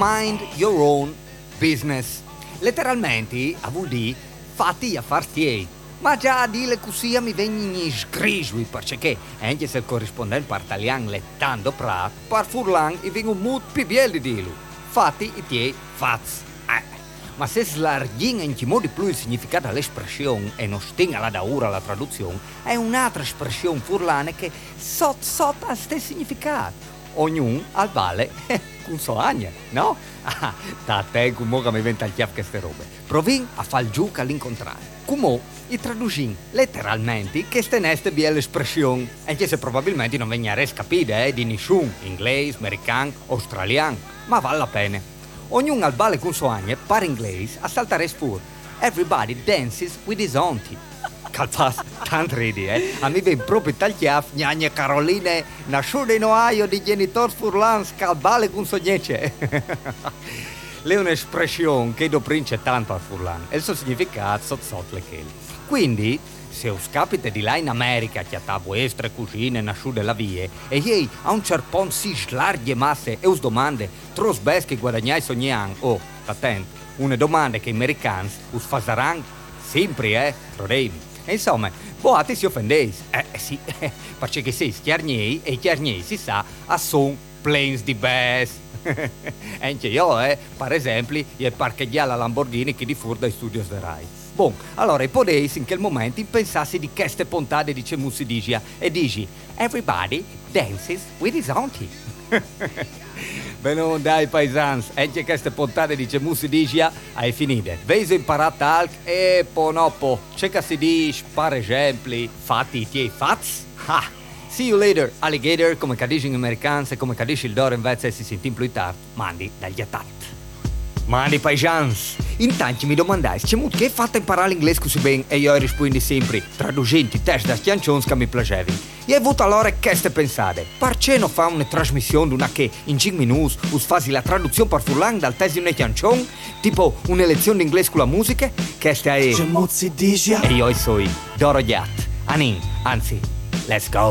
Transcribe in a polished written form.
mind your own business. Letteralmente, a vuol dire, fatti gli affari tuoi. Ma già a dire così mi vengono sgrisui, perché anche se il corrispondente per italiano è tanto prato, per furlan e vengono molto più bello di dirlo. Fatti i tuoi fats. Ma se slarghin in modo di più il significato dell'espressione e non stinga la da ora la traduzione, è un'altra espressione furlana che sotto ha stesso significato. Ognuno al vale con sua agna, no? Da te come mi venta il chiaf queste robe. Provin a far giù all'incontrario. Come i traducin letteralmente che steneste via l'espressione, anche se probabilmente non venire capire di nessun inglese, americano, australiano, ma vale la pena. Ognuno al vale con sua agna, per inglese, a saltare fur. Everybody dances with his auntie. Calzas, tanto ridi, A me viene proprio tagliaf, gnagna Caroline, nasciuta in Ohio di genitori furlans, calvale con sua niece. È un'espressione che doprince tanto a furlan, e il suo significato sotto le chele. Quindi, se us capite di là in America, che a vostre cugine nasciute la vie, e ei a un certo punto si slarghe masse e us domande, tros bes che guadagnai sognian, attento, una domanda che i americani us fasaran sempre, rodemi. E insomma, boate si offendeis. Sì, perché se schiarniei, e i chiarniei si sa, a son planes di best. Anche io, per esempio, io parcheggiai la Lamborghini che di fur dai studios de Rai. Bon, allora podeis in quel momento pensassi di queste puntate di Cemussi Digia e dici everybody dances with his auntie. Bene, dai paesans, anche queste puntate di Cemussi Digia hai finite. Veis imparato alc e ponopo. C'è che si dice, per esempio, fatti i tuoi fats? See you later, alligator, come dice in americano e come dice il d'oro invece si sente in più tardi. Mandi dagli attatti. Mandi paesans. Intanto mi domandai, c'è molto che hai fatto imparare l'inglese così bene e io rispondi sempre, traducendo i test da schiancioni che mi piacevano. E ho avuto allora queste pensate, perché non fa una trasmissione una che in 5 minuti us fasi la traduzione per furlan dal test di un schiancione, tipo una lezione di inglese con la musica, questa è... Cemussi Digia. E io sono Doro Gat. Anin, anzi, let's go.